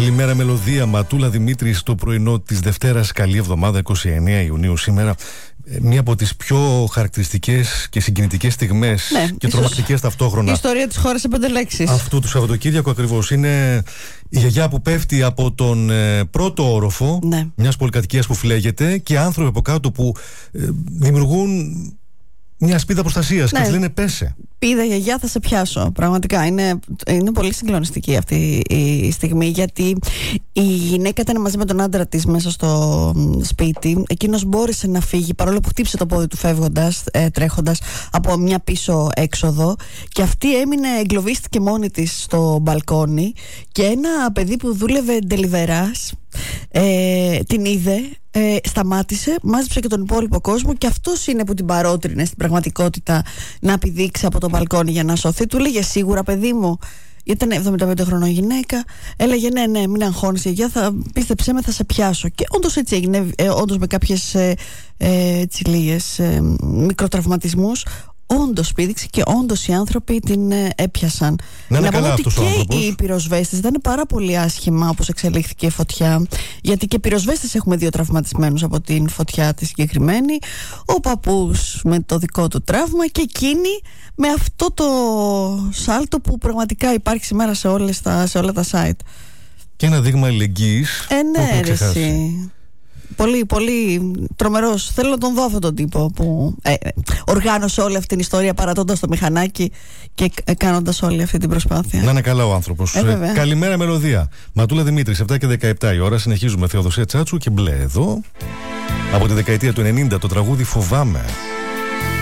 Καλημέρα Μελωδία, Ματούλα Δημήτρη στο πρωινό της Δευτέρας. Καλή εβδομάδα, 29 Ιουνίου σήμερα. Μία από τις πιο χαρακτηριστικές και συγκινητικές στιγμές, ναι, και τρομακτικές ταυτόχρονα. Η ιστορία της χώρας σε 5 λέξεις. Αυτού του Σαββατοκύριακου ακριβώς. Είναι η γιαγιά που πέφτει από τον πρώτο όροφο, ναι, μιας πολυκατοικίας που φλέγεται, και άνθρωποι από κάτω που δημιουργούν μια σπίδα προστασίας, ναι, και λένε πέσε. Πήδα γιαγιά, θα σε πιάσω. Πραγματικά είναι πολύ συγκλονιστική αυτή η στιγμή, γιατί η γυναίκα ήταν μαζί με τον άντρα της μέσα στο σπίτι. Εκείνος μπόρεσε να φύγει, παρόλο που χτύπησε το πόδι του φεύγοντας, τρέχοντας από μια πίσω έξοδο, και αυτή έμεινε, εγκλωβίστηκε μόνη της στο μπαλκόνι, και ένα παιδί που δούλευε ντελιβεράς την είδε, σταμάτησε, μάζεψε και τον υπόλοιπο κόσμο, και αυτός είναι που την παρότρινε στην πραγματικότητα να πηδήξει από το μπαλκόνι για να σωθεί. Του λέγε σίγουρα παιδί μου, ήταν 75 χρονών γυναίκα, έλεγε ναι, μην αγχώνεσαι γιαγιά, πίστεψέ με, θα σε πιάσω. Και όντως έτσι έγινε, όντως με κάποιες λίγες μικροτραυματισμούς. Όντως πήδηξε και όντως οι άνθρωποι την έπιασαν. Να πούμε ότι και οι πυροσβέστες ήταν πάρα πολύ άσχημα όπως εξελίχθηκε η φωτιά, γιατί και οι πυροσβέστες έχουμε 2 τραυματισμένους από την φωτιά τη συγκεκριμένη. Ο παππούς με το δικό του τραύμα, και εκείνη με αυτό το σάλτο που πραγματικά υπάρχει σήμερα σε όλα τα site. Και ένα δείγμα αλληλεγγύης. Ναι, πολύ, πολύ τρομερός. Θέλω να τον δω αυτόν τον τύπο που οργάνωσε όλη αυτή την ιστορία, παρατώντας το μηχανάκι και κάνοντας όλη αυτή την προσπάθεια. Να είναι καλά ο άνθρωπος. Καλημέρα Μελωδία, Ματούλα Δημήτρη, 7 και 17 η ώρα. Συνεχίζουμε. Θεοδοσία Τσάτσου και Μπλε εδώ. Από τη δεκαετία του 90 το τραγούδι Φοβάμαι.